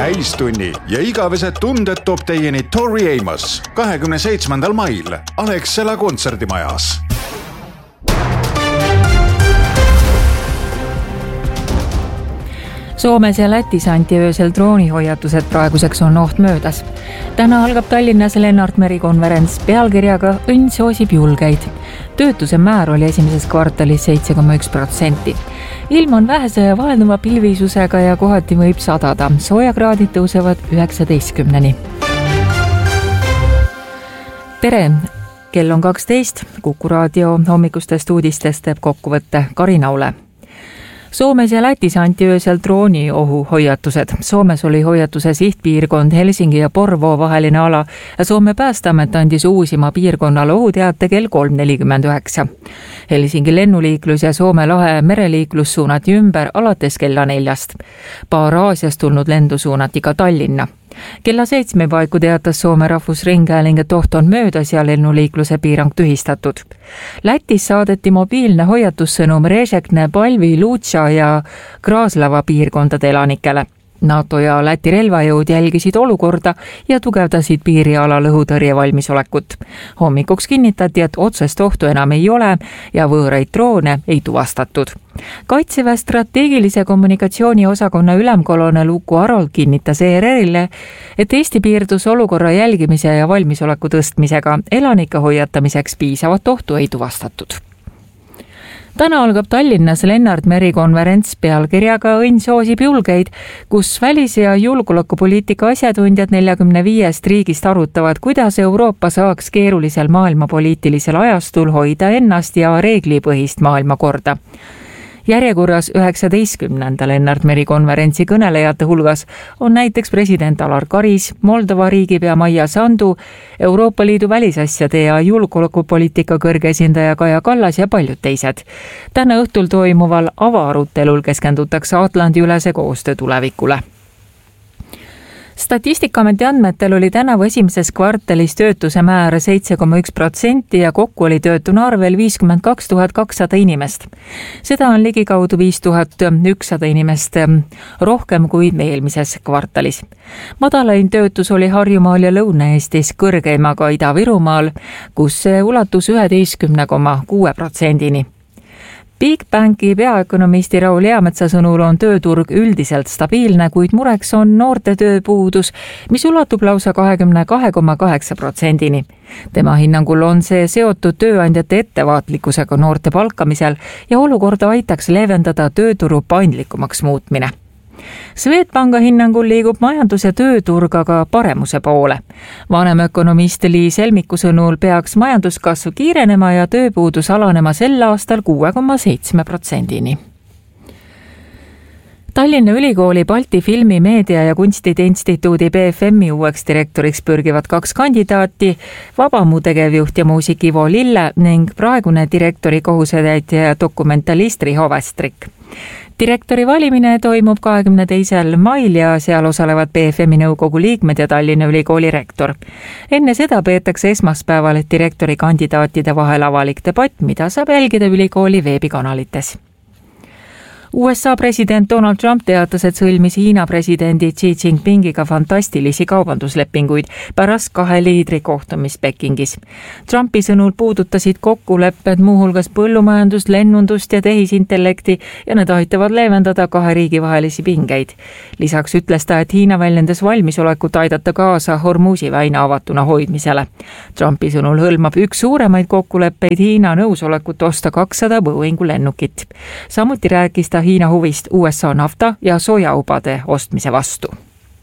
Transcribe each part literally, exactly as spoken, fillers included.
täistunni ja igavesed tunded toob teieni Tori Amos kahekümne seitsmendal mail Alexela kontserdimajas. Soomes ja Lätis anti öösel droonihoiatused, praeguseks on oht möödas. Täna algab Tallinnas Lennart Meri konverents pealkirjaga Õnn soosib julgeid. Töötuse määr oli esimeses kvartalis seitse koma üks protsenti. Ilm on vähese ja vahelduva pilvisusega ja kohati võib sadada. Soojakraadid tõusevad üheksateistkümneni. Tere! Kell on kaksteist. Kuku raadio hommikustest uudistest teeb kokkuvõtte Karin Aule. Soomes ja Lätis anti öösel drooniohu hoiatused. Soomes oli hoiatuse sihtpiirkond Helsingi ja Porvoo vaheline ala ja Soome päästeamet andis uusima piirkonnale ohuteate kell kolm nelikümmend üheksa. Helsingi lennuliiklus ja Soome lahe mereliiklus suunati ümber alates kella neljast. Paar Aasiast tulnud lendu suunati ka Tallinna. Kella seitsme paiku teatas Soome rahvusringhääling, et oht on möödas ja lennuliikluse piirang tühistatud. Lätis saadeti mobiilne hoiatussõnum Režekne, Palvi, Luutša ja Kraaslava piirkondade elanikele. NATO ja Läti relvajõud jälgisid olukorda ja tugevdasid piiriala õhutõrje valmisolekut. Hommikuks kinnitati, et otsest ohtu enam ei ole ja võõraid droone ei tuvastatud. Kaitseväe strateegilise kommunikatsiooni osakonna ülemkolonel Uku Arold kinnitas E R R-ile, et Eesti piirdus olukorra jälgimise ja valmisoleku tõstmisega. Elanike hoiatamiseks piisavat ohtu ei tuvastatud. Täna algab Tallinnas Lennart Meri konverents pealkirjaga Õnn soosib julgeid, kus välis- ja julgeolekupoliitika asjatundjad neljakümne viiest riigist arutavad, kuidas Euroopa saaks keerulisel maailmapoliitilisel ajastul hoida ennast ja reeglipõhist maailmakorda. Järjekorras üheksateistkümnenda Lennart Meri konverentsi kõnelejate hulgas on näiteks president Alar Karis, Moldova riigipea Maia Sandu, Euroopa Liidu välisasjade ja julgeolekupoliitika kõrge esindaja Kaja Kallas ja paljud teised. Täna õhtul toimuval avaarutelul keskendutakse Atlandi-ülese koostöö tulevikule. Statistikaameti andmetel oli tänavu esimeses kvartalis töötuse määr seitse koma üks protsenti ja kokku oli töötuna arvel viiskümmend kaks tuhat kakssada inimest. Seda on ligikaudu viis tuhat ükssada inimest rohkem kui eelmises kvartalis. Madalain töötus oli Harjumaal ja Lõuna-Eestis, kõrgeim aga Ida-Virumaal, kus see ulatus üheteistkümne koma kuue protsendini. Bigbanki peaökonomisti Raul Eametsa sõnul on tööturg üldiselt stabiilne, kuid mureks on noorte tööpuudus, mis ulatub lausa kahekümne kahe koma kaheksa protsendini. Tema hinnangul on see seotud tööandjate ettevaatlikkusega noorte palkamisel ja olukorda aitaks leevendada tööturu paindlikumaks muutmine. Swedbanka hinnangul liigub majandus- ja tööturg aga paremuse poole. Vanem ökonomist Liis Helmiku sõnul peaks majanduskasv kiirenema ja tööpuudus alanema sel aastal kuue koma seitse protsendini. Tallinna Ülikooli Balti filmi, meedia ja kunstide instituudi B F M-i uueks direktoriks pürgivad kaks kandidaati, Vabamu tegevjuht ja muusik Ivo Lille ning praegune direktori kohusetäitja ja dokumentalist Riho Västrik. Direktori valimine toimub kahekümne teisel mail ja seal osalevad B F M-i nõukogu liikmed ja Tallinna Ülikooli rektor. Enne seda peetakse esmaspäeval direktori kandidaatide vahel avalik debatt, mida saab jälgida ülikooli veebikanalites. U S A president Donald Trump teatas, et sõlmis Hiina presidendi Xi Jinpingiga fantastilisi kaubanduslepinguid pärast kahe liidri kohtumist Pekingis. Trumpi sõnul puudutasid kokkulepped muuhulgas põllumajandust, lennundust ja tehisintellekti ja need aitavad leevendada kahe riigi vahelisi pingeid. Lisaks ütles ta, et Hiina väljendas valmisolekut aidata kaasa Hormuzi väina avatuna hoidmisele. Trumpi sõnul hõlmab üks suuremaid kokkuleppeid Hiina nõusolekut osta kakssada Boeingu lennukit. Samuti rääkis ta Hiina huvist U S A nafta ja sojaubade ostmise vastu.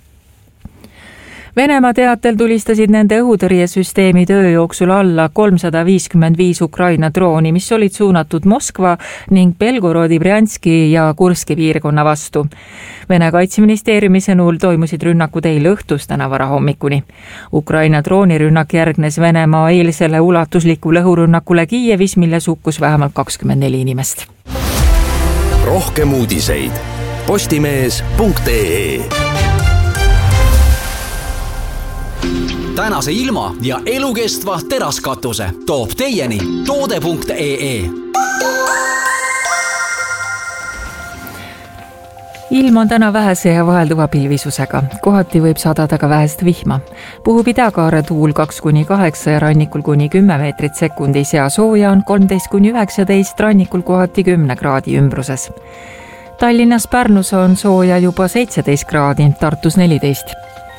Venemaa teatel tulistasid nende õhutõrjesüsteemi töö jooksul alla kolmsada viiskümmend viis Ukraina drooni, mis olid suunatud Moskva ning Belgorodi, Brjanski ja Kurski piirkonna vastu. Vene kaitseministeeriumi sõnul toimusid rünnakud eile õhtus täna varahommikuni. Ukraina droonirünnak järgnes Venemaa eilsele ulatuslikule õhurünnakule Kiievis, milles hukkus vähemalt kakskümmend neli inimest. Rohkem uudiseid postimees punkt ee. Tänase ilma ja elukestva teraskatuse toob teieni toode punkt ee. ilm on täna vähese ja vahelduva pilvisusega. Kohati võib sadada ka vähest vihma. Puhub idakaare tuul kaks kuni kaheksa ja rannikul kuni kümme meetrit sekundis ja sooja on kolmteist kuni üheksateist, rannikul kohati kümne kraadi ümbruses. Tallinnas Pärnus on sooja juba seitseteist kraadi, Tartus neliteist.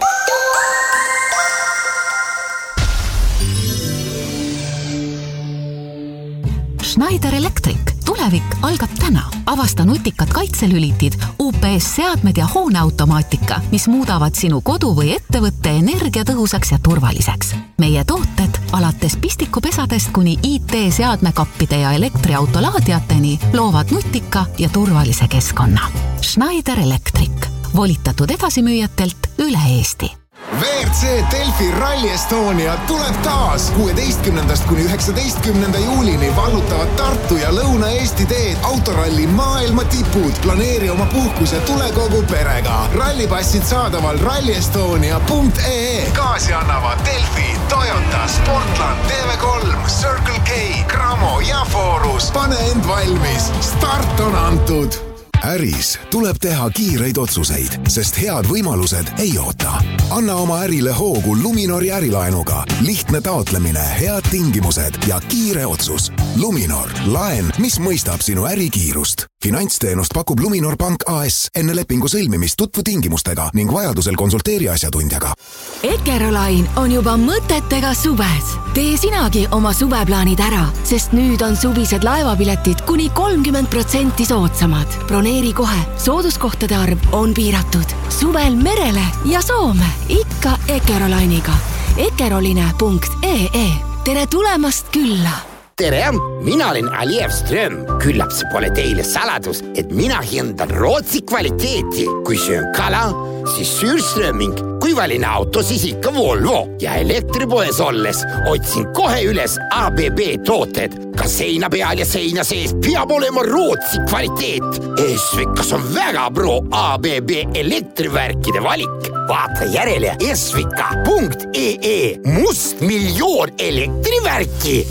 Schneider Electric. Tulevik algab täna. Avasta nutikad kaitselülitid, U P S-seadmed ja hooneautomaatika, mis muudavad sinu kodu või ettevõtte energiatõhusaks ja turvaliseks. Meie tooted alates pistikupesadest kuni I T-seadmekappide ja elektriautolaadiateni loovad nutika ja turvalise keskkonna. Schneider Electric. Volitatud edasimüüjatelt üle Eesti. V R C Delfi Rally Estonia tuleb taas kuueteistkümnendast kuni üheksateistkümnenda juulini vallutavad Tartu ja Lõuna-Eesti teed autoralli maailma tipud. Planeeri oma puhkus ja tule kogu perega. Rallipassid saadaval rally estonia punkt e e. Gaasi annavad Delfi, Toyota, Sportland, T V kolm, Circle K, Gramo ja Forus. Pane end valmis. Start on antud. Äris tuleb teha kiireid otsuseid, sest head võimalused ei oota. Anna oma ärile hoogu Luminori ärilaenuga. Lihtne taotlemine, head tingimused ja kiire otsus. Luminor, laen, mis mõistab sinu ärikiirust. Finantsteenust pakub Luminor Pank A S. Enne lepingu sõlmimist tutvu tingimustega ning vajadusel konsulteeri asjatundjaga. Ekerolain on juba mõtetega suves. Tee sinagi oma suveplaanid ära, sest nüüd on suvised laevapiletid kuni kolmkümmend protsenti soodsamad. Broneeri kohe, sooduskohtade arv on piiratud. Suvel merele ja Soome, ikka Ekerolainiga. ekeroline punkt e e. Tere tulemast külla! Tere, mina olen Aliev Ström. Küllap see pole teile saladus, et mina hindan Rootsi kvaliteeti. Kui söön kala, siis Sürströming. Kui valin auto, siis ikka Volvo. Ja elektripoes olles otsin kohe üles A B B tooted. Ka seina peal ja seina sees peab olema Rootsi kvaliteet. Esvikas on väga pro A B B elektrivärkide valik. Vaata järele esvika punkt e e. Must miljoon elektrivärki.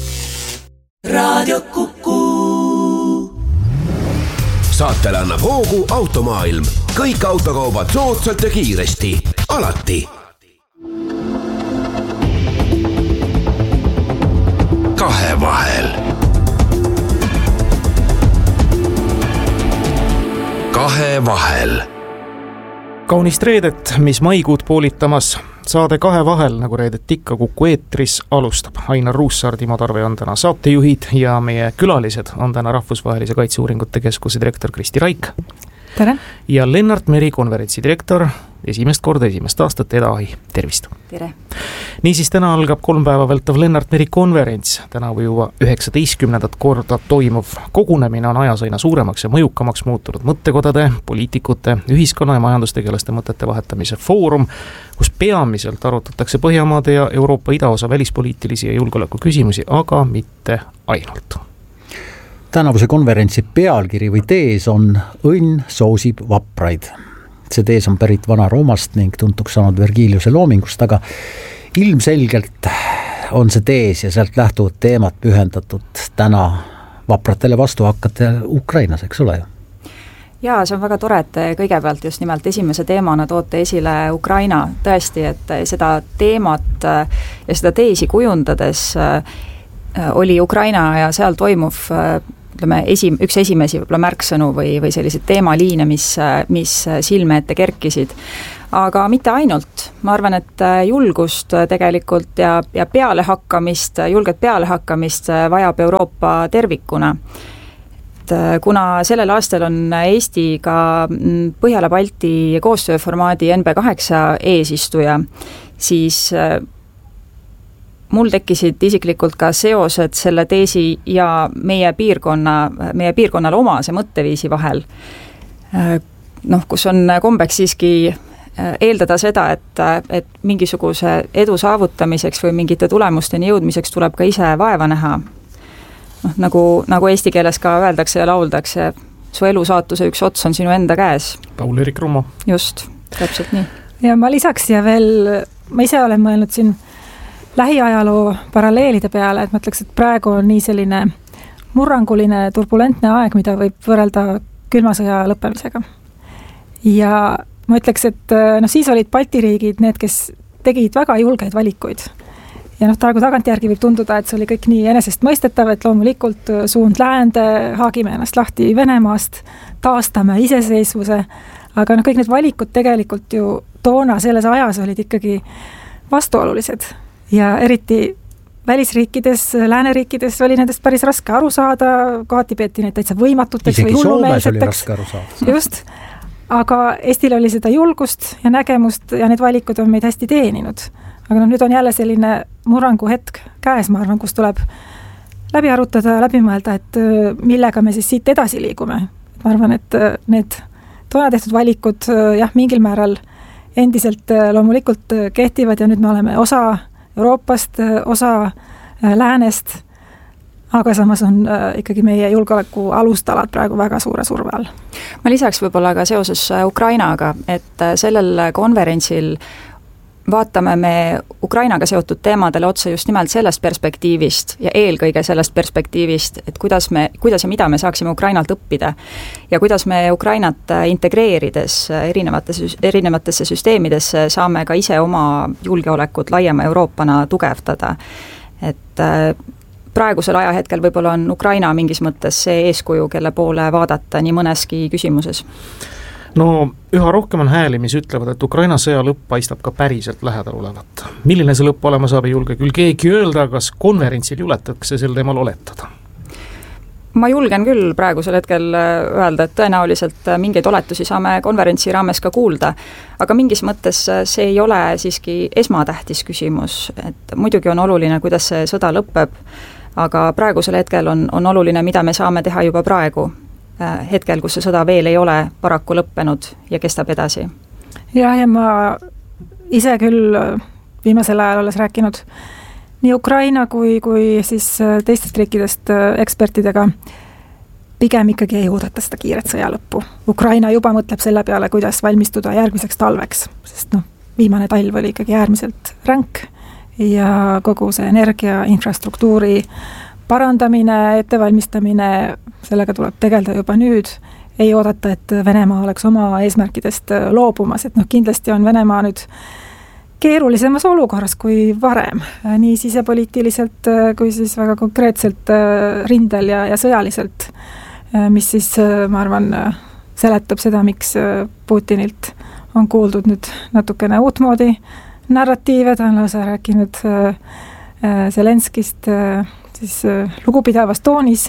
Radio Kuku. Saatele annab hoogu Automaailm. Kõik autokaubad soodsalt ja kiiresti. Alati. Kahe vahel. Kahe vahel. Kaunist reedet, mis maikuud poolitamas. Saade Kahe vahel, nagu reedet ikka Kuku eetris, alustab. Ainar Ruussaar, Timo Tarve on täna saatejuhid ja meie külalised on täna Rahvusvahelise Kaitseuuringute Keskuse direktor Kristi Raik. Tere! Ja Lennart Meri, konverentsi direktor, esimest korda, esimest aastat, Eda Ahi, tervist! Tere! Niisiis täna algab kolm päeva vältav Lennart Meri konverents. Täna või juba üheksateistkümnendat korda toimuv kogunemine on ajas aina suuremaks ja mõjukamaks muutunud mõttekodade, poliitikute, ühiskonna ja majandustegelaste mõtete vahetamise foorum, kus peamiselt arutatakse Põhjamaade ja Euroopa idaosa välispoliitilisi ja julgeoleku küsimusi, aga mitte ainult. Tänavuse konverentsi pealkiri või tees on Õnn soosib vapraid. See tees on pärit Vana-Roomast ning tuntuks saanud Vergiliuse loomingust, aga ilmselgelt on see tees ja sealt lähtuvad teemad pühendatud täna vapratele vastu hakkate Ukrainas, eks ole ju? Jaa, see on väga tore, et kõigepealt just nimelt esimese teemana toote esile Ukraina. Tõesti, et seda teemat ja seda teesi kujundades oli Ukraina ja seal toimuv ütleme, esi, üks esimesi võib-olla märksõnu või, või sellised teemaliine, mis, mis silme ette kerkisid. Aga mitte ainult. Ma arvan, et julgust tegelikult ja, ja pealehakkamist, julget pealehakkamist vajab Euroopa tervikuna. Et kuna sellel aastal on Eesti ka Põhjala-Balti koostööformaadi N B kaheksa eesistuja, siis mul tekkisid isiklikult ka seosed selle teesi ja meie piirkonna, meie piirkonnale omase mõtteviisi vahel. Noh, kus on kombeks siiski eeldada seda, et, et mingisuguse edu saavutamiseks või mingite tulemusteni jõudmiseks tuleb ka ise vaeva näha. Noh, nagu, nagu eesti keeles ka öeldakse ja lauldakse, su elu saatuse üks ots on sinu enda käes. Paul-Erik Rummo. Just, täpselt nii. Ja ma lisaks ja veel, ma ise olen mõelnud siin lähiajaloo paralleelide peale, et ma ütleks, et praegu on nii selline murranguline, turbulentne aeg, mida võib võrrelda külma sõja lõppemisega. ja ma ütleks, et noh, siis olid Balti riigid need, kes tegid väga julgeid valikuid. Ja noh, praegu tagantjärgi võib tunduda, et see oli kõik nii enesestmõistetav, et loomulikult suund läände, haagime ennast lahti Venemaast, taastame iseseisvuse, aga noh, kõik need valikud tegelikult ju toona selles ajas olid ikkagi vastuolulised ja eriti välisriikides, lääneriikides oli nendest päris raske aru saada, kohati peeti neid täitsa võimatuteks isegi või hullumeelseteks. Isegi Soomes oli raske aru saada. Just, aga Eestil oli seda julgust ja nägemust ja need valikud on meid hästi teeninud. Aga noh, nüüd on jälle selline murrangu hetk käes, ma arvan, kus tuleb läbi arutada, läbi mõelda, et millega me siis siit edasi liigume. Ma arvan, et need toona tehtud valikud jah, mingil määral endiselt loomulikult kehtivad ja nüüd me oleme osa Euroopast, osa läänest, aga samas on ikkagi meie julgeoleku alustalad praegu väga suure surve all. Ma lisaks võib-olla ka seoses Ukrainaga, et sellel konverentsil vaatame me Ukrainaga seotud teemadele otsa just nimelt sellest perspektiivist ja eelkõige sellest perspektiivist, et kuidas, me, kuidas ja mida me saaksime Ukrainalt õppida ja kuidas me Ukrainat integreerides erinevatesse, erinevatesse süsteemidesse saame ka ise oma julgeolekut laiema Euroopana tugevdada. Et praegusel ajahetkel võib-olla on Ukraina mingis mõttes see eeskuju, kelle poole vaadata nii mõneski küsimuses. No üha rohkem on hääli, mis ütlevad, et Ukraina sõja lõpp paistab ka päriselt lähedal olevat. Milline see lõpp olema saab, ei julge küll keegi öelda, kas konverentsil juletatakse sel teemal oletada? Ma julgen küll praegusel hetkel öelda, et tõenäoliselt mingeid oletusi saame konverentsi raames ka kuulda, aga mingis mõttes see ei ole siiski esmatähtis küsimus, et muidugi on oluline, kuidas see sõda lõpeb, aga praegusel hetkel on, on oluline, mida me saame teha juba praegu, hetkel, kus see sõda veel ei ole paraku lõppenud ja kestab edasi. Ja, ja ma ise küll viimasel ajal olles rääkinud nii Ukraina kui, kui siis teistest riikidest ekspertidega, pigem ikkagi ei oodata seda kiiret sõja lõppu. Ukraina juba mõtleb selle peale, kuidas valmistuda järgmiseks talveks, sest noh, viimane talv oli ikkagi äärmiselt ränk ja kogu see energia, infrastruktuuri parandamine, ettevalmistamine, sellega tuleb tegeleda juba nüüd, ei oodata, et Venemaa oleks oma eesmärkidest loobumas, et noh, kindlasti on Venemaa nüüd keerulisemas olukorras kui varem, nii sisepoliitiliselt kui siis väga konkreetselt rindel ja, ja sõjaliselt, mis siis, ma arvan, seletab seda, miks Putinilt on kuuldud nüüd natukene uutmoodi narratiive, ta on lausa rääkinud Zelenskist siis lugupidavas toonis,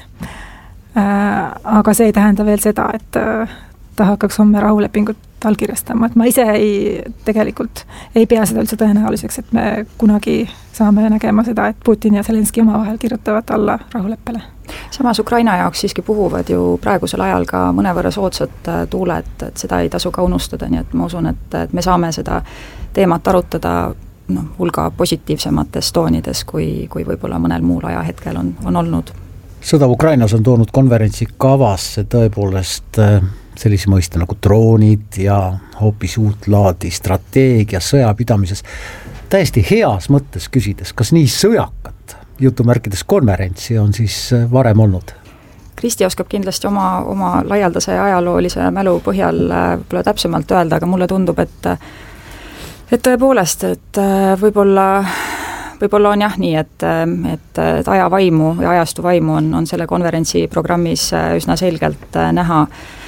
aga see ei tähenda veel seda, et ta hakkaks homme rahulepingut allkirjastama, et ma ise ei, tegelikult ei pea seda üldse tõenäoliseks, et me kunagi saame nägema seda, et Putin ja Zelenski omavahel kirjutavad alla rahuleppele. Samas Ukraina jaoks siiski puhuvad ju praegusel ajal ka mõnevõrra soodsad tuuled, et seda ei tasu ka unustada, nii et ma usun, et, et me saame seda teemat arutada no, hulga positiivsemates toonides, kui, kui võib-olla mõnel muul ajahetkel on, on olnud. Sõda Ukrainas on toonud konverentsi kavasse tõepoolest sellise mõiste nagu droonid ja hoopis uut laadi strateegia sõjapidamises. Täiesti heas mõttes küsides, kas nii sõjakat jutumärkides konverentsi on siis varem olnud? Kristi oskab kindlasti oma, oma laialdase ajaloolise mälu põhjal võib-olla täpsemalt öelda, aga mulle tundub, et et tõepoolest, et võib-olla, võib-olla on jah nii, et, et, et ajavaimu ja ajastu vaimu on, on selle konverentsi programmis üsna selgelt näha.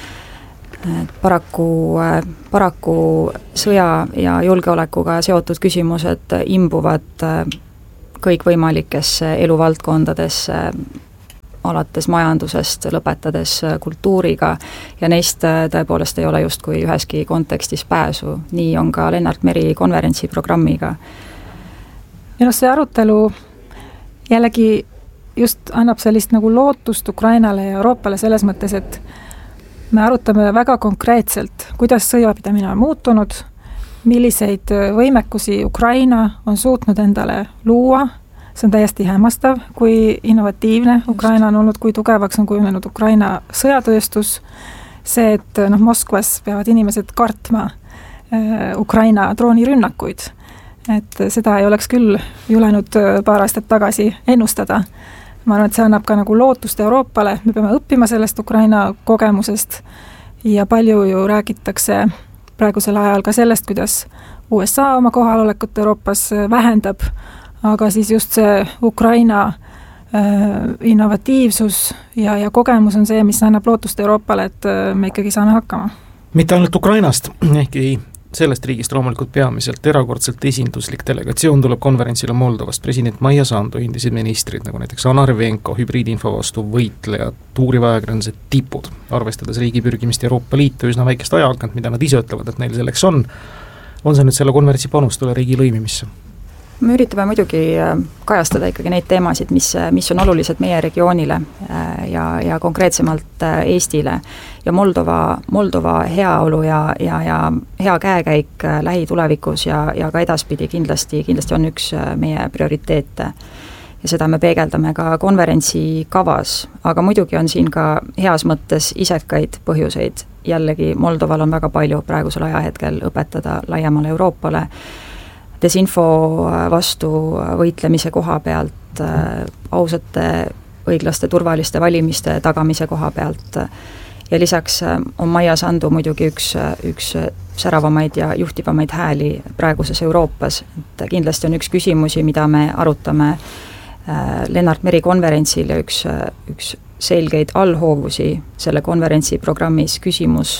Paraku, paraku sõja ja julgeolekuga seotud küsimused imbuvad kõikvõimalikesse eluvaldkondadesse, alates majandusest, lõpetades kultuuriga ja neist tõepoolest ei ole justkui üheski kontekstis pääsu. Nii on ka Lennart Meri konverentsi programmiga. Ja noh, see arutelu jällegi just annab sellist nagu lootust Ukrainale ja Euroopale selles mõttes, et me arutame väga konkreetselt, kuidas sõjapidamine on muutunud, milliseid võimekusi Ukraina on suutnud endale luua. See on täiesti hämmastav, kui innovatiivne Ukraina on olnud, kui tugevaks on kujunenud Ukraina sõjatööstus. See, et noh, Moskvas peavad inimesed kartma äh, Ukraina droonirünnakuid. Et seda ei oleks küll julenud paar aastat tagasi ennustada. Ma arvan, et see annab ka nagu lootust Euroopale, me peame õppima sellest Ukraina kogemusest ja palju ju räägitakse praegusel ajal ka sellest, kuidas U S A oma kohalolekut Euroopas vähendab, aga siis just see Ukraina äh, innovatiivsus ja, ja kogemus on see, mis annab lootust Euroopale, et me ikkagi saame hakkama. Mitte ainult Ukrainast, ehkki sellest riigist loomulikult peamiselt erakordselt esinduslik delegatsioon tuleb konverentsile Moldovast. President Maia Sandu, endised ministrid, nagu näiteks Ana Arvenko, hübriidinfo vastu võitlejad, uurivajakirjandused tipud, arvestades riigi pürgimist Euroopa Liitu üsna väikest ajaakent, mida nad ise ütlevad, et neil selleks on, on see nüüd selle konverentsi panust üle riigi lõimimisse? Me üritame muidugi kajastada ikkagi neid teemasid, mis, mis on olulised meie regioonile ja, ja konkreetsemalt Eestile ja Moldova, Moldova heaolu ja, ja, ja hea käekäik lähitulevikus ja, ja ka edaspidi kindlasti, kindlasti on üks meie prioriteete. Ja seda me peegeldame ka konverentsi kavas, aga muidugi on siin ka heas mõttes isekaid põhjuseid. Jällegi Moldoval on väga palju praegusel ajahetkel õpetada laiemale Euroopale, desinfo vastu võitlemise koha pealt, ausate, õiglaste, turvaliste valimiste tagamise koha pealt ja lisaks on Maia Sandu muidugi üks, üks säravamaid ja juhtivamaid hääli praeguses Euroopas. Et kindlasti on üks küsimusi, mida me arutame Lennart Meri konverentsil ja üks, üks selgeid allhoovusi selle konverentsi programmis küsimus,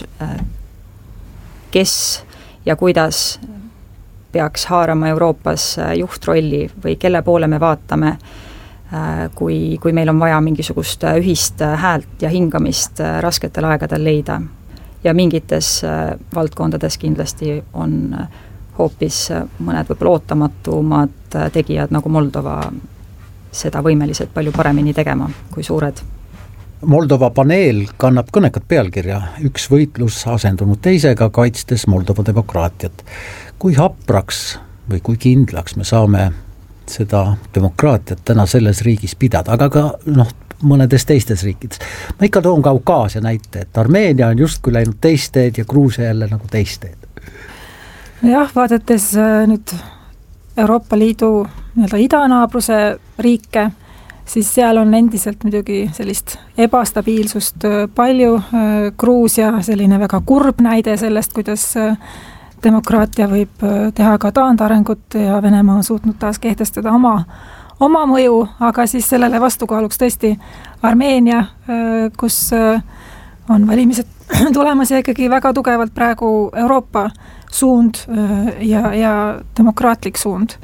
kes ja kuidas peaks haarama Euroopas juhtrolli või kelle poole me vaatame, kui, kui meil on vaja mingisugust ühist häält ja hingamist rasketel aegadel leida. Ja mingites valdkondades kindlasti on hoopis mõned võib-olla ootamatumad tegijad nagu Moldova seda võimelised palju paremini tegema kui suured. Moldova paneel kannab kõnekat pealkirja üks võitlus asendunud teisega, kaitstes Moldova demokraatiat. Kui hapraks või kui kindlaks me saame seda demokraatiat täna selles riigis pidada, aga ka noh, mõnedes teistes riikides. Ma ikka toon Kaukaasia näite, et Armeenia on justkui läinud teisteed ja Gruusia jälle nagu teisteed. Jah, vaadates nüüd Euroopa Liidu nii-öelda idanaabruse riike, siis seal on endiselt muidugi sellist ebastabiilsust palju. Gruusia selline väga kurb näide sellest, kuidas demokraatia võib teha ka taandarengut ja Venemaa on suutnud taas kehtestada oma, oma mõju, aga siis sellele vastukaaluks tõesti Armeenia, kus on valimised tulemas ja ikkagi väga tugevalt praegu Euroopa suund ja, ja demokraatlik suund.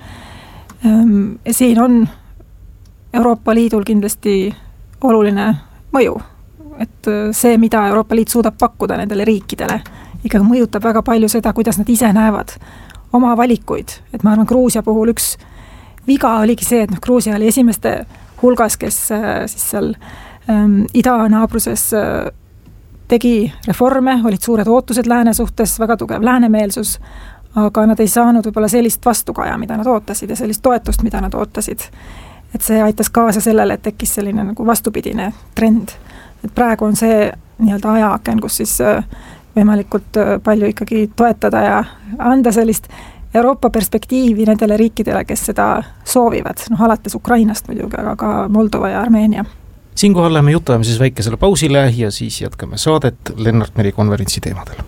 Siin on Euroopa Liidul kindlasti oluline mõju, et see, mida Euroopa Liit suudab pakkuda nendele riikidele, ikkagi mõjutab väga palju seda, kuidas nad ise näevad oma valikuid. Et ma arvan, Gruusia puhul üks viga oligi see, et noh, Gruusia oli esimeste hulgas, kes siis seal ähm, idanaabruses äh, tegi reforme, olid suured ootused lääne suhtes, väga tugev läänemeelsus, aga nad ei saanud võib-olla sellist vastukaja, mida nad ootasid ja sellist toetust, mida nad ootasid. Et see aitas kaasa sellele, et tekkis selline nagu vastupidine trend. Et praegu on see nii-öelda ajaaken, kus siis äh, võimalikult palju ikkagi toetada ja anda sellist Euroopa perspektiivi nendele riikidele, kes seda soovivad, noh alates Ukrainast muidugi, aga ka Moldova ja Armeenia. Siinkohal läheme jutujame siis väikesele pausile ja siis jätkame saadet Lennart Meri konverentsi teemadel.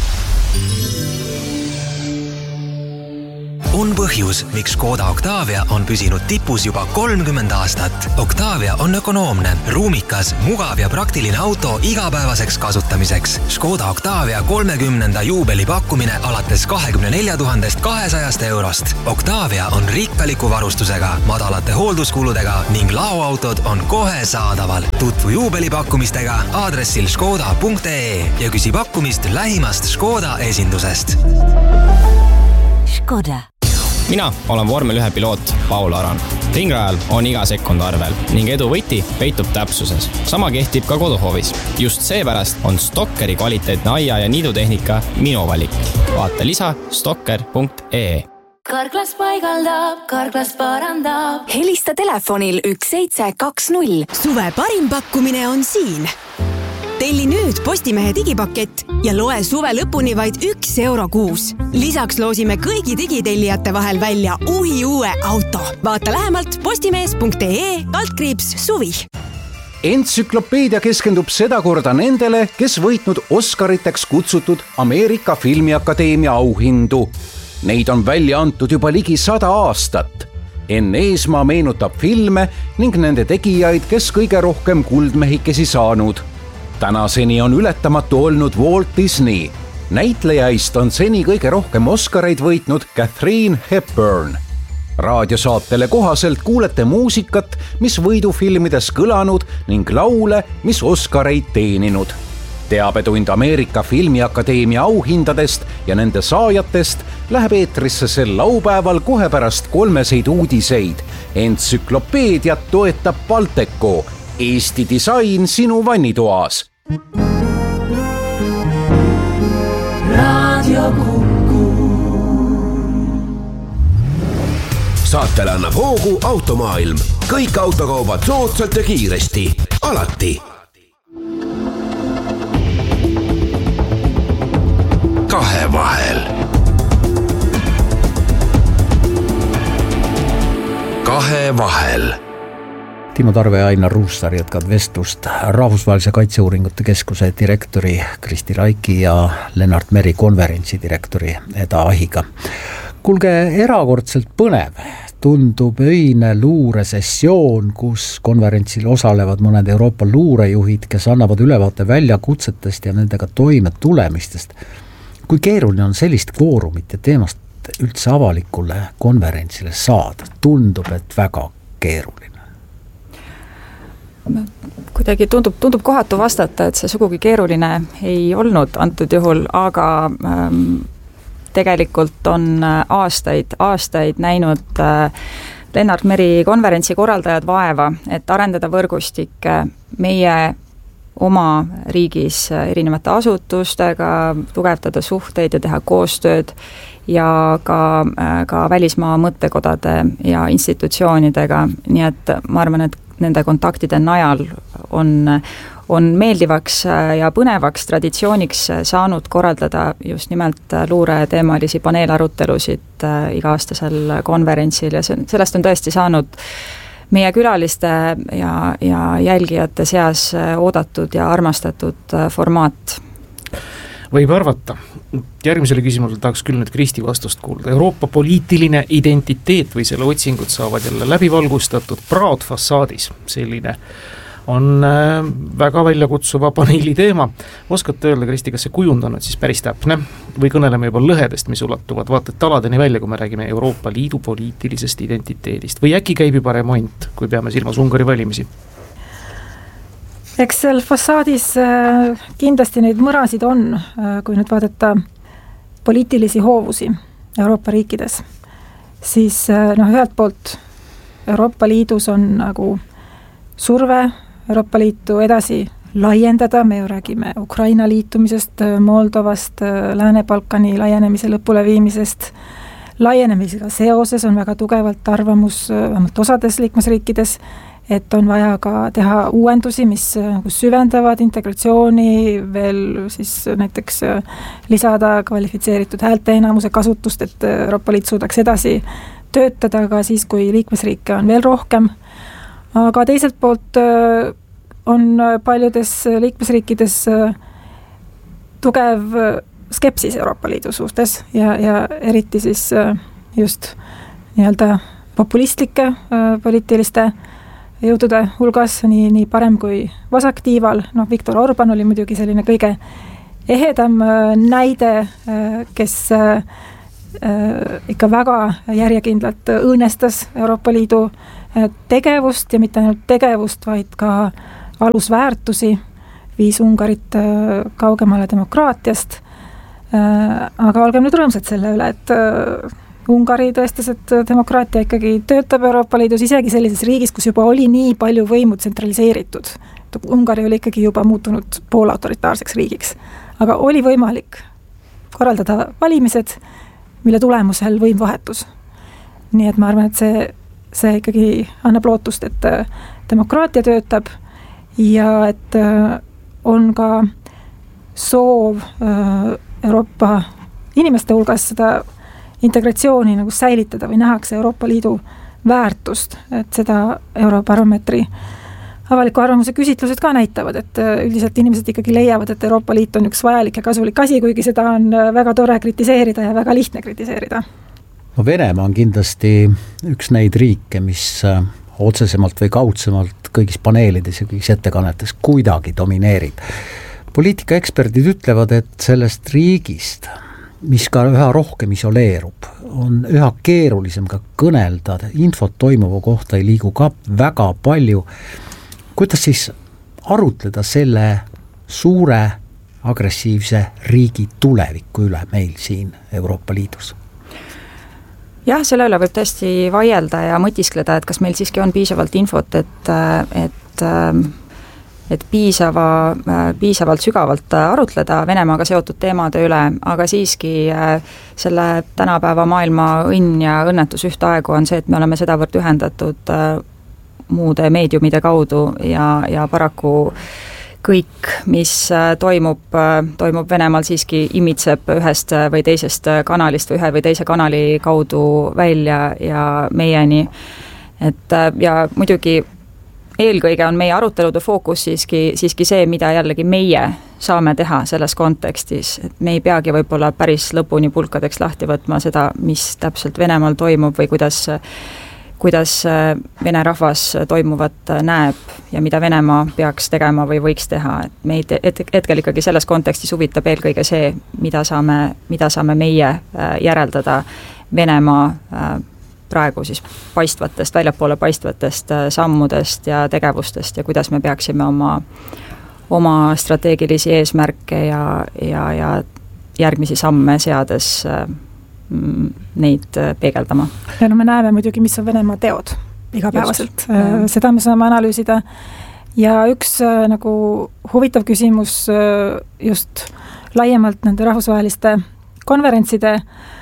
On põhjus, miks Škoda Octavia on püsinud tipus juba kolmkümmend aastat. Octavia on ökonoomne, ruumikas, mugav ja praktiline auto igapäevaseks kasutamiseks. Škoda Octavia kolmekümnenda juubeli pakkumine alates kahekümne nelja tuhandest kahesajast eurost. Octavia on rikkaliku varustusega, madalate hoolduskuludega ning laoautod on kohe saadaval. Tutvu juubelipakkumistega aadressil škoda punkt ee ja küsi pakkumist lähimast Škoda esindusest. Škoda. Mina olen vormel ühe piloot Paul Aran. Ringrajal on iga sekund arvel ning edu võti peitub täpsuses. Sama kehtib ka koduhoovis. Just seepärast on Stokkeri kvaliteetne aia- ja niidutehnika minu valik. Vaata lisa stokker punkt ee. Karklas paigaldab, Karklas parandab. Helista telefonil üks seitse kaks null. Suve parim pakkumine on siin. Telli nüüd Postimehe digipakett ja loe suve lõpuni vaid üks euro kuus. Lisaks loosime kõigi digitellijate vahel välja uhi uue auto. Vaata lähemalt postimees punkt ee, altkriips suvi. Entsüklopeedia keskendub sedakorda nendele, kes võitnud Oscariteks kutsutud Ameerika Filmiakadeemia auhindu. Neid on välja antud juba ligi sada aastat. Enn Eesmaa meenutab filme ning nende tegijaid, kes kõige rohkem kuldmehikesi saanud. Tänaseni on ületamatu olnud Walt Disney. Näitlejaist on seni kõige rohkem Oscareid võitnud Katharine Hepburn. Raadiosaatele kohaselt kuulete muusikat, mis võidufilmides kõlanud ning laule, mis Oscareid teeninud. Teabetund Ameerika Filmiakadeemia auhindadest ja nende saajatest läheb eetrisse sel laupäeval kohe pärast kolmeseid uudiseid. Entsüklopeediat toetab Balteco, Eesti disain sinu vannitoas. Radio Kuku. Saatele annab hoogu Automaailm. Kõik autokaubad soodsalt ja kiiresti. Alati. Kahe vahel. Kahe vahel. Timo Tarve ja Ainar Ruussaar jätkavad vestlust Rahvusvahelise Kaitseuuringute Keskuse direktori Kristi Raiki ja Lennart Meri konverentsi direktori Eda Ahiga. Kuulge, erakordselt põnev tundub öine luuresessioon, kus konverentsil osalevad mõned Euroopa luurejuhid, kes annavad ülevaate väljakutsetest ja nendega toime tulemistest. Kui keeruline on sellist kvoorumit ja teemast üldse avalikule konverentsile saada? Tundub, et väga keeruline. Kuidagi tundub, tundub kohatu vastata, et see sugugi keeruline ei olnud antud juhul, aga ähm, tegelikult on aastaid, aastaid näinud äh, Lennart Meri konverentsi korraldajad vaeva, et arendada võrgustikke meie oma riigis erinevate asutustega, tugevdada suhteid ja teha koostööd ja ka, ka välismaa mõttekodade ja institutsioonidega, nii et ma arvan, et nende kontaktide najal on, on meeldivaks ja põnevaks traditsiooniks saanud korraldada just nimelt luureteemalisi paneelarutelusid iga-aastasel konverentsil ja sellest on tõesti saanud meie külaliste ja, ja jälgijate seas oodatud ja armastatud formaat. Võib arvata. Järgmisele küsimusele tahaks küll nüüd Kristi vastust kuulda. Euroopa poliitiline identiteet või selle otsingud saavad jälle läbivalgustatud praadfassaadis. Selline on väga väljakutsuva paneeli teema. Oskate öelda, Kristi, kas see kujund on siis päris täpne või kõneleme juba lõhedest, mis ulatuvad vaata taladeni välja, kui me räägime Euroopa Liidu poliitilisest identiteedist või äkki käib juba remont, kui peame silmas Ungari valimisi? Eks seal fassaadis kindlasti neid mõrasid on, kui nüüd vaadata poliitilisi hoovusi Euroopa riikides, siis noh, ühelt poolt Euroopa Liidus on nagu surve Euroopa Liitu edasi laiendada, me ju räägime Ukraina liitumisest, Moldovast, Lääne-Balkani laienemise lõpuleviimisest, laienemisega seoses on väga tugevalt arvamus vähemalt osades liikmesriikides, et on vaja ka teha uuendusi, mis süvendavad integratsiooni, veel siis näiteks lisada kvalifitseeritud häälteenamuse kasutust, et Euroopa Liit suudaks edasi töötada ka siis, kui liikmesriike on veel rohkem. Aga teiselt poolt on paljudes liikmesriikides tugev skepsis Euroopa Liidu suhtes ja, ja eriti siis just nii-öelda populistlike poliitiliste jõudude hulgas, nii, nii parem kui vasaktiival. No, Viktor Orban oli muidugi selline kõige ehedam näide, kes ikka väga järjekindlalt õõnestas Euroopa Liidu tegevust ja mitte ainult tegevust, vaid ka alusväärtusi, viis Ungarit kaugemale demokraatiast. Aga olgem nüüd rõõmsad selle üle, et Ungari tõestas, et demokraatia ikkagi töötab Euroopa Liidus isegi sellises riigis, kus juba oli nii palju võimu tsentraliseeritud. Ungari oli ikkagi juba muutunud poolautoritaarseks riigiks. Aga oli võimalik korraldada valimised, mille tulemusel võim vahetus. Nii et ma arvan, et see, see ikkagi annab lootust, et demokraatia töötab ja et on ka soov Euroopa inimeste hulgas seda integratsiooni nagu säilitada või nähakse Euroopa Liidu väärtust, et seda Eurobaromeetri avaliku arvamuse küsitlused ka näitavad, et üldiselt inimesed ikkagi leiavad, et Euroopa Liit on üks vajalik ja kasulik asi, kuigi seda on väga tore kritiseerida ja väga lihtne kritiseerida. No Venemaa on kindlasti üks neid riike, mis otsesemalt või kaudsemalt kõigis paneelides ja kõigis ettekannetes kuidagi domineerib. Poliitikaeksperdid ütlevad, et sellest riigist, mis ka üha rohkem isoleerub, on üha keerulisem ka kõnelda, infot toimuva kohta ei liigu ka väga palju. Kuidas siis arutleda selle suure agressiivse riigi tuleviku üle meil siin Euroopa Liidus? Jah, selle üle võib tõesti vaielda ja mõtiskleda, et kas meil siiski on piisavalt infot, et, et, et piisava, piisavalt sügavalt arutleda Venemaaga seotud teemade üle, aga siiski selle tänapäeva maailma õnn ja õnnetus ühtaegu on see, et me oleme sedavõrd ühendatud muude meediumide kaudu ja, ja paraku kõik, mis toimub, toimub Venemaal siiski imitseb ühest või teisest kanalist või ühe või teise kanali kaudu välja ja meieni. Et, ja muidugi eelkõige on meie arutelude fookus siiski, siiski see, mida jällegi meie saame teha selles kontekstis. Et me ei peagi võib-olla päris lõpuni pulkadeks lahti võtma seda, mis täpselt Venemaal toimub või kuidas kuidas Vene rahvas toimuvat näeb ja mida Venemaa peaks tegema või võiks teha. Et meid hetkel ikkagi selles kontekstis huvitab eelkõige see, mida saame, mida saame meie järeldada Venemaa praegu siis paistvatest, väljapoole paistvatest sammudest ja tegevustest ja kuidas me peaksime oma, oma strateegilisi eesmärke ja, ja, ja järgmisi samme seades neid peegeldama. Ja no me näeme muidugi, mis on Venemaa teod igapäevaselt. Just. Seda me saame analüüsida. Ja üks nagu huvitav küsimus just laiemalt nende rahvusvaheliste konverentside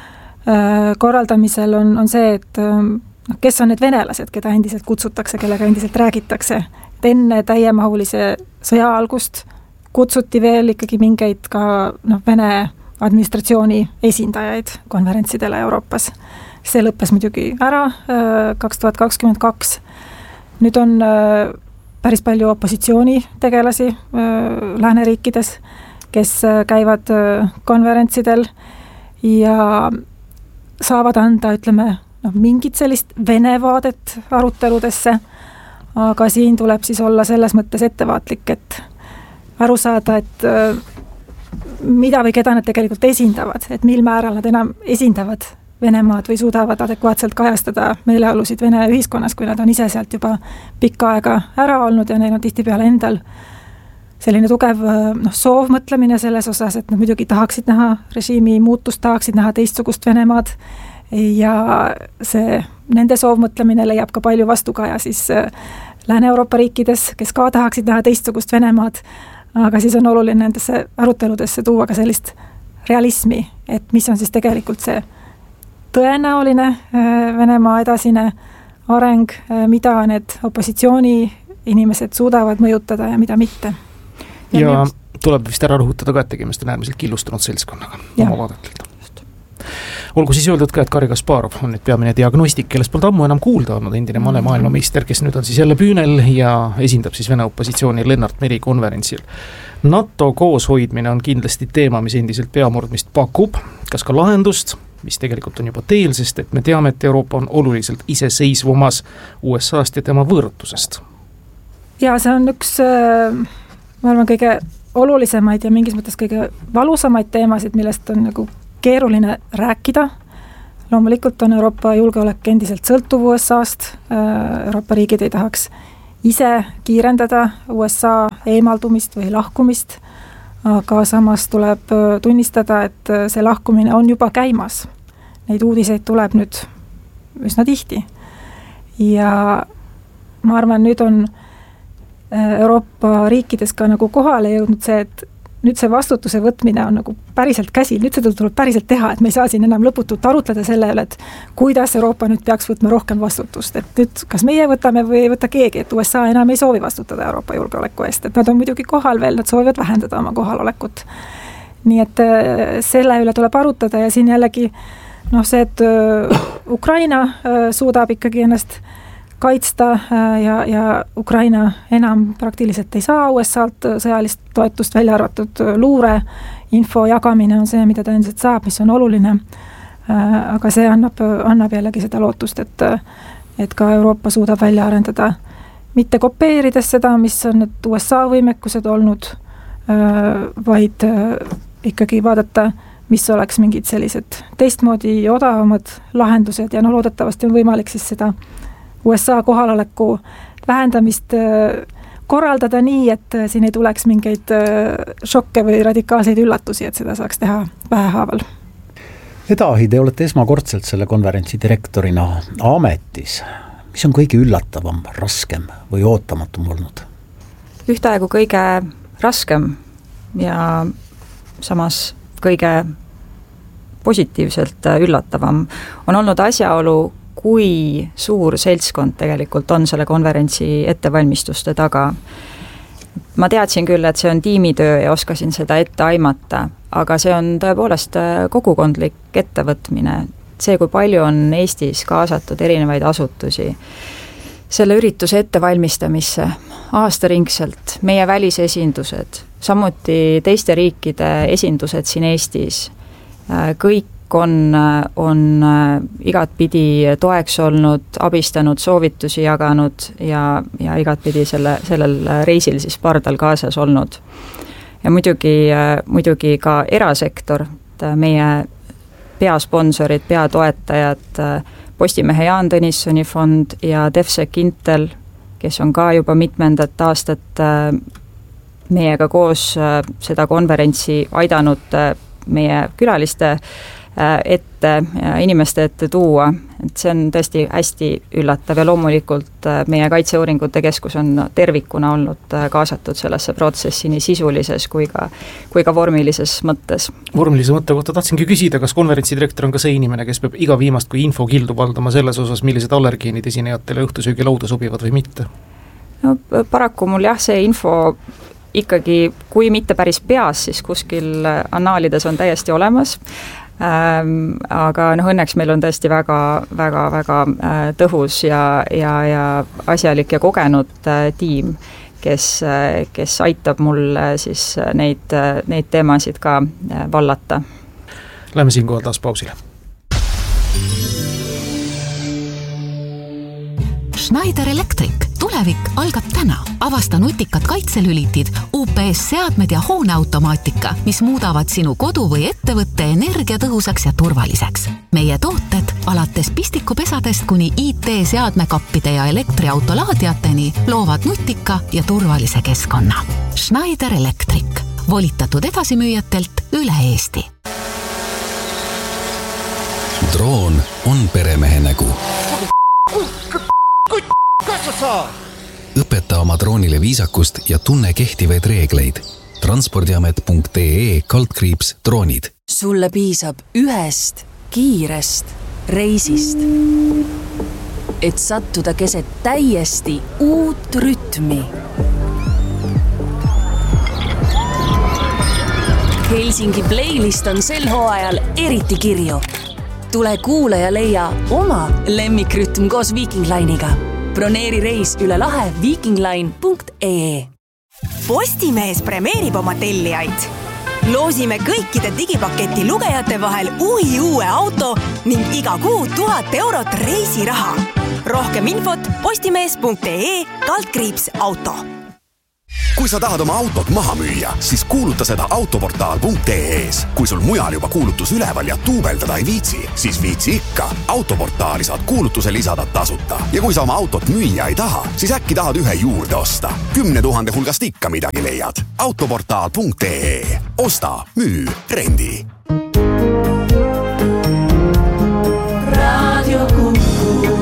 korraldamisel on, on see, et kes on need venelased, keda endiselt kutsutakse, kellega endiselt räägitakse. Et enne täiemahulise sõja algust kutsuti veel ikkagi mingeid ka no, Vene administratsiooni esindajaid konverentsidele Euroopas. See lõppes muidugi ära kaks tuhat kakskümmend kaks. Nüüd on päris palju opositsiooni tegelasi lääneriikides, kes käivad konverentsidel ja saavad anda, ütleme, no, mingit sellist vene vaadet aruteludesse, aga siin tuleb siis olla selles mõttes ettevaatlik, et aru saada, et mida või keda nad tegelikult esindavad, et mil määral nad enam esindavad Venemaad või suudavad adekvaatselt kajastada meeleolusid Vene ühiskonnas, kui nad on ise sealt juba pikka aega ära olnud ja neil on tihtipeale endal selline tugev no, soovmõtlemine selles osas, et nad muidugi tahaksid näha režiimi muutust, tahaksid näha teistsugust Venemaad ja see nende soovmõtlemine leiab ka palju vastukaja siis Lääne-Euroopa riikides, kes ka tahaksid näha teistsugust Venemaad, aga siis on oluline nendesse aruteludesse tuua ka sellist realismi, et mis on siis tegelikult see tõenäoline Venemaa edasine areng, mida need opositsiooni inimesed suudavad mõjutada ja mida mitte. Ja, ja nüüd... tuleb vist ära rõhutada ka, et tegemist on äärmiselt killustunud seltskonnaga oma vaadetleda. Olgu siis öeldud ka, et Garri Kasparov on nüüd peamine diagnostik, kellest pole ammu enam kuulda olnud, endine mane maailmameister, kes nüüd on siis jälle püünel ja esindab siis Vene opositsiooni Lennart Meri konverentsil. NATO kooshoidmine on kindlasti teema, mis endiselt peamurdmist pakub, kas ka lahendust, mis tegelikult on juba teel, sest et me teame, et Euroopa on oluliselt iseseisvumas U S A-st ja tema võõrutusest. Ja see on üks, ma arvan, kõige olulisemaid ja mingis mõttes kõige valusamaid teemasid, millest on nagu keeruline rääkida. Loomulikult on Euroopa julgeolek endiselt sõltuv U S A-st. Euroopa riigid ei tahaks ise kiirendada U S A eemaldumist või lahkumist, aga samas tuleb tunnistada, et see lahkumine on juba käimas. Neid uudiseid tuleb nüüd üsna tihti. Ja ma arvan, nüüd on Euroopa riikides ka nagu kohale jõudnud see, et nüüd see vastutuse võtmine on nagu päriselt käsil, nüüd seda tuleb päriselt teha, et me ei saa siin enam lõputult arutleda selle üle, et kuidas Euroopa nüüd peaks võtma rohkem vastutust, et nüüd kas meie võtame või ei võta keegi, et U S A enam ei soovi vastutada Euroopa julgeoleku eest, et nad on muidugi kohal veel, nad soovivad vähendada oma kohalolekut. Nii et selle üle tuleb arutada ja siin jällegi noh, see, et Ukraina suudab ikkagi ennast kaitsta ja, ja Ukraina enam praktiliselt ei saa U S A-lt sõjalist toetust, välja arvatud luure, info jagamine on see, mida ta endiselt saab, mis on oluline, aga see annab, annab jällegi seda lootust, et, et ka Euroopa suudab välja arendada, mitte kopeerides seda, mis on need U S A võimekused olnud, vaid ikkagi vaadata, mis oleks mingid sellised teistmoodi odavamad lahendused ja no loodetavasti on võimalik siis seda U S A kohaloleku vähendamist korraldada nii, et siin ei tuleks mingeid šokke või radikaalseid üllatusi, et seda saaks teha vähehaaval. Edahi, te olete esmakordselt selle konverentsi direktorina ametis. Mis on kõige üllatavam, raskem või ootamatum olnud? Ühtaegu kõige raskem ja samas kõige positiivselt üllatavam on olnud asjaolu, kui suur seltskond tegelikult on selle konverentsi ettevalmistuste taga. Ma teadsin küll, et see on tiimitöö ja oskasin seda ette aimata, aga see on tõepoolest kogukondlik ettevõtmine. See, kui palju on Eestis kaasatud erinevaid asutusi selle ürituse ettevalmistamisse aastaringselt, meie välisesindused, samuti teiste riikide esindused siin Eestis, kõik on, on igatpidi toeks olnud, abistanud, soovitusi jaganud ja, ja igatpidi selle, sellel reisil siis pardal kaasas olnud. Ja muidugi, muidugi ka erasektor, meie peasponsorid, peatoetajad, Postimehe Jaan Tõnissoni fond ja DevSec Intel, kes on ka juba mitmendat aastat meiega koos seda konverentsi aidanud meie külaliste ette, inimeste ette tuua, et see on tõesti hästi üllatav ja loomulikult meie Kaitseuuringute Keskus on tervikuna olnud kaasatud sellesse protsessi nii sisulises kui ka, kui ka vormilises mõttes. Vormilise mõtte kohta tahtsingi küsida, kas konverentsi direktor on ka see inimene, kes peab iga viimast kui info kildu valdama selles osas, millised allergeenid esinejatele õhtusöögi lauda sobivad või mitte? No paraku mul jah, see info ikkagi, kui mitte päris peas, siis kuskil annaalides on täiesti olemas. Ähm, aga noh, õnneks meil on tõesti väga, väga, väga äh, tõhus ja, ja, ja asjalik ja kogenud äh, tiim, kes, äh, kes aitab mul äh, siis neid, äh, neid teemasid ka äh, vallata. Läheme siinkohal taas pausile. Schneider Electric. Tulevik algab täna. Avasta nutikad kaitselülitid, U P S-seadmed ja hooneautomaatika, mis muudavad sinu kodu või ettevõtte energiatõhusaks ja turvaliseks. Meie tooted alates pistikupesadest kuni I T-seadmekappide ja elektriautolaadiateni loovad nutika ja turvalise keskkonna. Schneider Electric. Volitatud edasimüüjatelt üle Eesti. Droon on peremehe nägu. Õpeta oma droonile viisakust ja tunne kehtivaid reegleid. transpordiamet punkt ee kaldkriips droonid. Sulle piisab ühest kiirest reisist, et sattuda keset täiesti uut rütmi. Helsingi playlist on sel hooajal eriti kirju. Tule kuule ja leia oma lemmikrütm koos Viking Line'iga. Broneeri reis üle lahe vikingline punkt ee. Postimees premeerib oma tellijaid. Loosime kõikide digipaketi lugejate vahel uhi uue auto ning iga kuu tuhat eurot reisiraha. Rohkem infot postimees punkt ee kaldkriips auto. Kui sa tahad oma autot maha müüa, siis kuuluta seda autoportaal punkt ee-s. Kui sul mujal juba kuulutus üleval ja tuubeldada ei viitsi, siis viitsi ikka. Autoportaali saad kuulutuse lisada tasuta. Ja kui sa oma autot müüa ei taha, siis äkki tahad ühe juurde osta. Kümne tuhande hulgast ikka midagi leiad. autoportaal punkt ee. Osta, müü, rendi. Radio Kuku.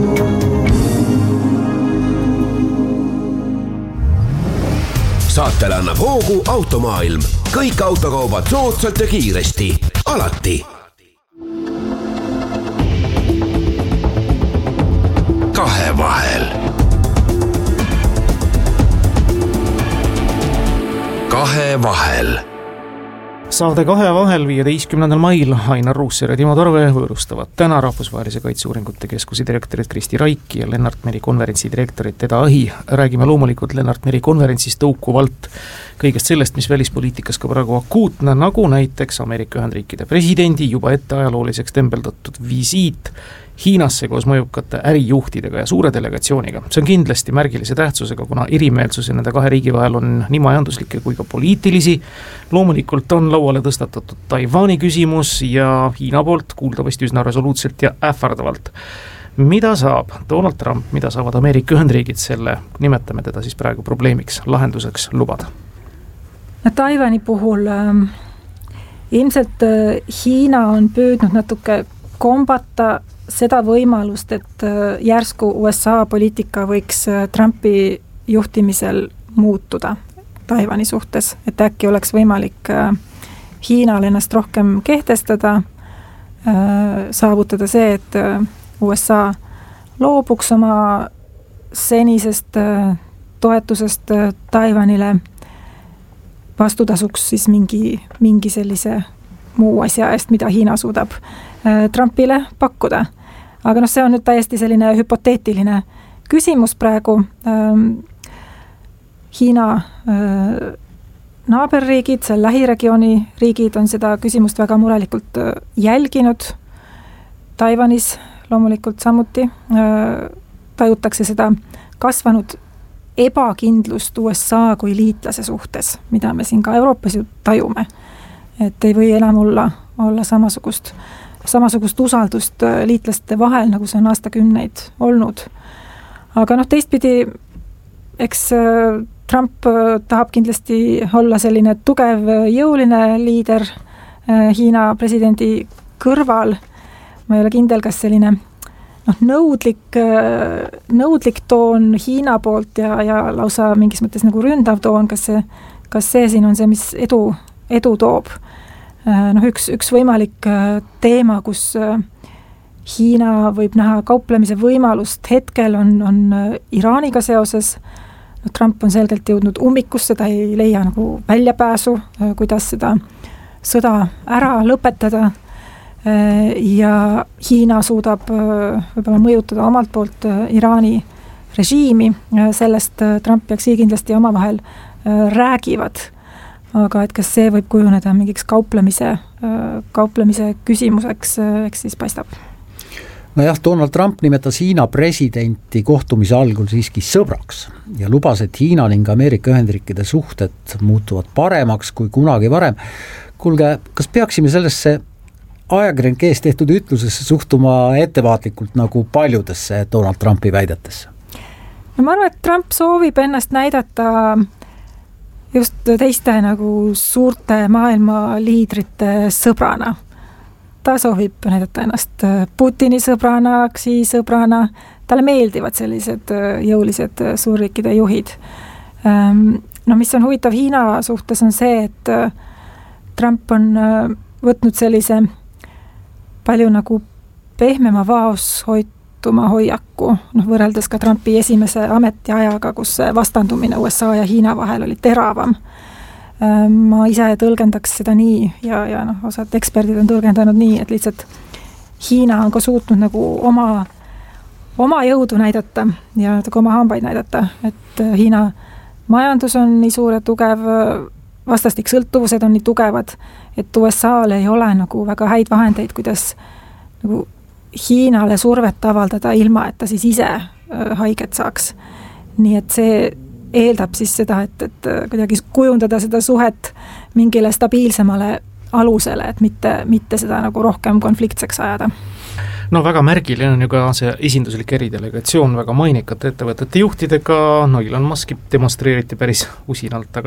Saatele annab hoogu Automaailm. Kõik autokaubad soodsalt ja kiiresti. Alati. Kahe vahel. Kahe vahel. saade kahe vahel viieteistkümnendal mail Ainar Ruussaar ja Timo Tarve võõrustavad täna Rahvusvahelise Kaitseuuringute Keskuse direktorit Kristi Raiki ja Lennart Meri konverentsi direktorit Eda Ahi. Räägime loomulikult Lennart Meri konverentsist tõukuvalt kõigest sellest, mis välispoliitikas ka praegu akuutne, nagu näiteks Ameerika Ühendriikide presidendi juba ette ajalooliseks tembeldatud visiit Hiinasse koos mõjukate ärijuhtidega ja suure delegatsiooniga. See on kindlasti märgilise tähtsusega, kuna erimeelsusi nende kahe riigi vahel on nii majanduslikke kui ka poliitilisi. Loomulikult on lauale tõstatatud Taiwani küsimus ja Hiina poolt kuuldavasti üsna resoluutselt ja ähvardavalt. Mida saab Donald Trump, mida saavad Ameerika Ühendriigid selle, nimetame teda siis praegu probleemiks, lahenduseks lubada? No, Taiwani puhul äh, ilmselt äh, Hiina on püüdnud natuke kombata seda võimalust, et järsku U S A poliitika võiks Trumpi juhtimisel muutuda Taiwani suhtes, et äkki oleks võimalik Hiinal ennast rohkem kehtestada, saavutada see, et U S A loobuks oma senisest toetusest Taiwanile, vastutasuks siis mingi, mingi sellise muu asja eest, mida Hiina suudab Trumpile pakkuda. Aga noh, see on nüüd täiesti selline hüpoteetiline küsimus praegu. Hiina naaberriigid, seal lähiregiooni riigid on seda küsimust väga murelikult jälginud. Taiwanis loomulikult samuti tajutakse seda kasvanud ebakindlust U S A kui liitlase suhtes, mida me siin ka Euroopas ju tajume. Et ei või enam olla, olla samasugust samasugust usaldust liitlaste vahel, nagu see on aastakümneid olnud. Aga noh, teistpidi, eks Trump tahab kindlasti olla selline tugev, jõuline liider Hiina presidendi kõrval. Ma ei ole kindel, kas selline noh, nõudlik, nõudlik toon Hiina poolt ja, ja lausa mingis mõttes nagu ründav toon, kas see, kas see siin on see, mis edu, edu toob. noh, üks, üks võimalik teema, kus Hiina võib näha kauplemise võimalust hetkel on, on Iraaniga seoses. No, Trump on selgelt jõudnud ummikusse, ta ei leia nagu väljapääsu, kuidas seda sõda ära lõpetada. Ja Hiina suudab võib-olla mõjutada omalt poolt Iraani režiimi, sellest Trump ja Xi kindlasti omavahel räägivad. Aga et kas see võib kujuneda mingiks kauplemise, kauplemise küsimuseks, eks siis paistab. No jah, Donald Trump nimetas Hiina presidenti kohtumise algul siiski sõbraks ja lubas, et Hiina ning Ameerika Ühendriikide suhted muutuvad paremaks kui kunagi varem. Kuulge, kas peaksime sellesse ajakirjanike ees tehtud ütlusesse suhtuma ettevaatlikult nagu paljudesse Donald Trumpi väidetesse? No ma arvan, et Trump soovib ennast näidata just teiste nagu suurte maailma liidrite sõbrana. Ta soovib näidata ennast Putini sõbrana, Xi sõbrana. Talle meeldivad sellised jõulised suurriikide juhid. No mis on huvitav Hiina suhtes on see, et Trump on võtnud sellise palju nagu pehmema vaoshoituma hoiaku, noh, võrreldes ka Trumpi esimese ametiajaga, kus vastandumine U S A ja Hiina vahel oli teravam. Ma ise tõlgendaks seda nii ja, ja noh, osad eksperdid on tõlgendanud nii, et lihtsalt Hiina on ka suutnud nagu oma, oma jõudu näidata ja oma hambaid näidata, et Hiina majandus on nii suur ja tugev, vastastik sõltuvused on nii tugevad, et U S A-l ei ole nagu väga häid vahendeid, kuidas nagu Hiinale survet avaldada ilma, et ta siis ise haiget saaks. Nii et see eeldab siis seda, et, et kuidagi kujundada seda suhet mingile stabiilsemale alusele, et mitte, mitte seda nagu rohkem konfliktseks ajada. No väga märgiline on ju ka see esinduslik eridelegatsioon väga mainikate ettevõtete juhtidega, no Elon Muski demonstreeriti päris usinalt, aga